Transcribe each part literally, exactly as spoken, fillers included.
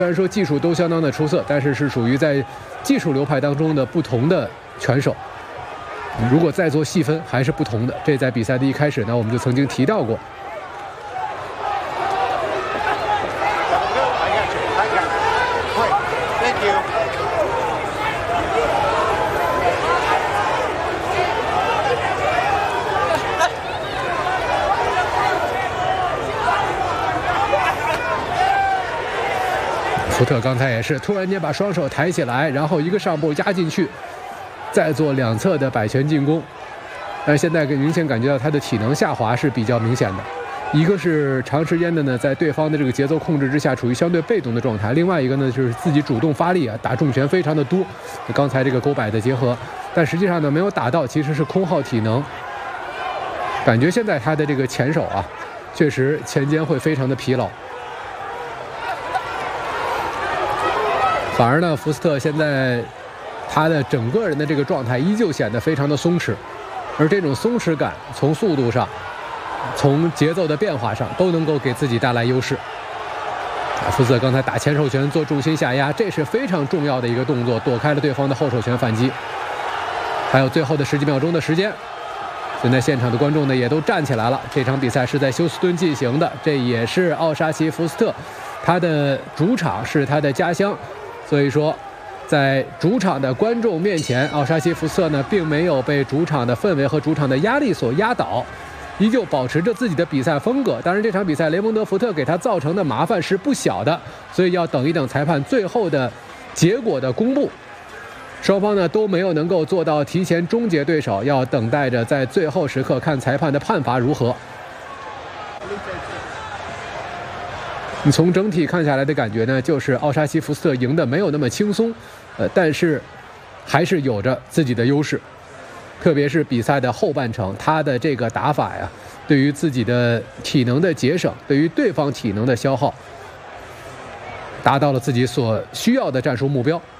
虽然说技术都相当的出色，但是是属于在技术流派当中的不同的拳手。如果再做细分，还是不同的。这在比赛的一开始呢，我们就曾经提到过。福特刚才也是突然间把双手抬起来，然后一个上步压进去，再做两侧的摆拳进攻。但是现在明显感觉到他的体能下滑是比较明显的，一个是长时间的呢在对方的这个节奏控制之下处于相对被动的状态，另外一个呢就是自己主动发力啊，打重拳非常的多。刚才这个勾摆的结合，但实际上呢没有打到，其实是空耗体能。感觉现在他的这个前手啊，确实前肩会非常的疲劳。反而呢，福斯特现在他的整个人的这个状态依旧显得非常的松弛，而这种松弛感从速度上、从节奏的变化上都能够给自己带来优势。福斯特刚才打前手拳做重心下压，这是非常重要的一个动作，躲开了对方的后手拳反击。还有最后的十几秒钟的时间，现在现场的观众呢也都站起来了。这场比赛是在休斯敦进行的，这也是奥沙奇福斯特他的主场，是他的家乡。所以说，在主场的观众面前，奥沙奇福斯特呢并没有被主场的氛围和主场的压力所压倒，依旧保持着自己的比赛风格。当然，这场比赛雷蒙德·福特给他造成的麻烦是不小的，所以要等一等裁判最后的结果的公布。双方呢都没有能够做到提前终结对手，要等待着在最后时刻看裁判的判罚如何。你从整体看下来的感觉呢，就是奥沙奇福斯特赢得没有那么轻松，呃，但是还是有着自己的优势。特别是比赛的后半程，他的这个打法呀，对于自己的体能的节省，对于对方体能的消耗，达到了自己所需要的战术目标。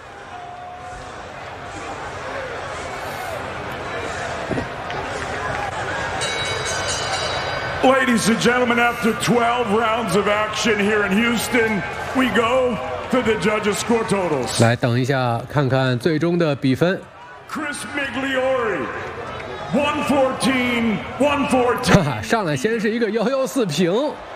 Ladies and gentlemen, after twelve rounds of action here in Houston, we go to the judges' score totals. 来等一下，看看最终的比分。 Chris Migliori, one fourteen, one fourteen. 上来先是一个幺幺四平。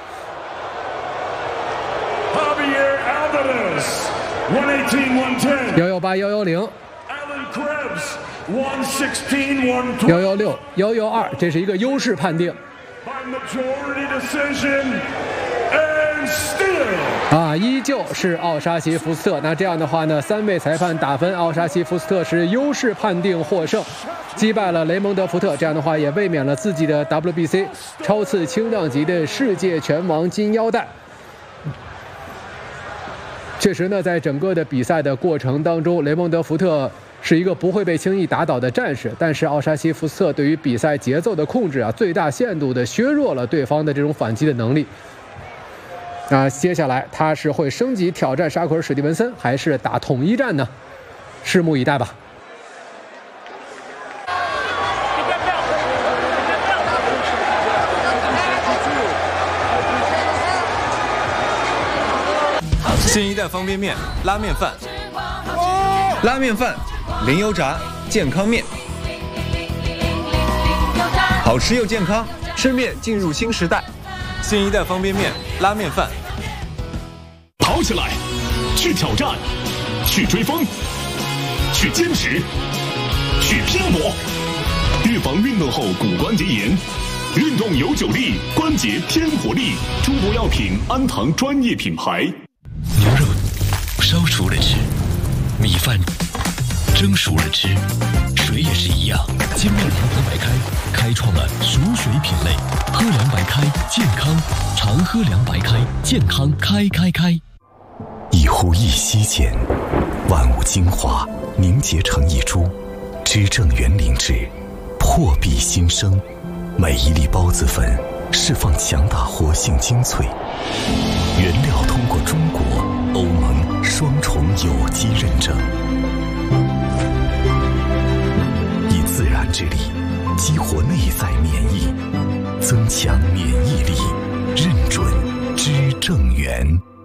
Javier Alvarez, one eighteen, one ten. 幺幺八幺幺零。 Alan Krebs, one sixteen, one twenty. 幺幺六幺幺二，这是一个优势判定。 By majority decision and still. 啊，依旧是奥沙奇福斯特。那这样的话呢，三位裁判打分，奥沙奇福斯特是优势判定获胜，击败了雷蒙德·福特。这样的话也卫冕了自己的 W B C 超次轻量级的世界拳王金腰带。确实呢，在整个的比赛的过程当中，雷蒙德·福特是一个不会被轻易打倒的战士，但是奥沙奇福斯特对于比赛节奏的控制啊，最大限度的削弱了对方的这种反击的能力。那接下来他是会升级挑战沙库尔·史蒂文森，还是打统一战呢？拭目以待吧。 新一代方便面、拉面饭、拉面饭、零油炸健康面，好吃又健康，吃面进入新时代。新一代方便面、拉面饭， 跑起来，去挑战，去追风，去坚持，去拼搏，预防运动后骨关节炎。运动有九力，关节添活力。中国药品安堂专业品牌。 牛肉烧熟了吃，米饭蒸熟了吃，水也是一样。金麦堂喝白开开创了熟水品类，喝凉白开健康，常喝凉白开健康开开开。 一呼一吸间，万物精华凝结成一株，知正园灵芝，破壁新生。每一粒孢子粉释放强大活性精粹，原料通过中国、欧盟双重有机认证，以自然之力激活内在免疫，增强免疫力，认准知正园。